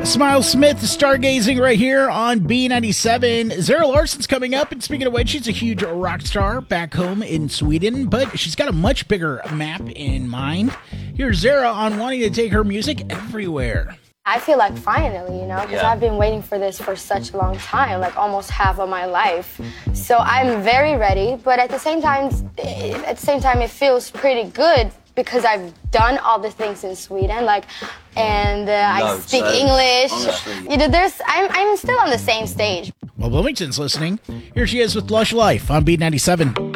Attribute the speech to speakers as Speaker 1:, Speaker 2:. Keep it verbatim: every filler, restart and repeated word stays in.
Speaker 1: Smile Smith stargazing right here on B ninety-seven. Zara Larsson's coming up, and speaking of which, she's a huge rock star back home in Sweden, but she's got a much bigger map in mind. Here's Zara on wanting to take her music everywhere.
Speaker 2: I feel like finally, you know, because
Speaker 3: Yeah.
Speaker 2: I've been waiting for this for such a long time, like almost half of my life. So I'm very ready, but at the same time, at the same time, it feels pretty good because I've done all the things in Sweden, like, and uh, I
Speaker 3: No,
Speaker 2: speak
Speaker 3: same.
Speaker 2: English.
Speaker 3: Honestly.
Speaker 2: You know, there's, I'm, I'm still on the same stage.
Speaker 1: While Bloomington's listening, here she is with Lush Life on B ninety-seven.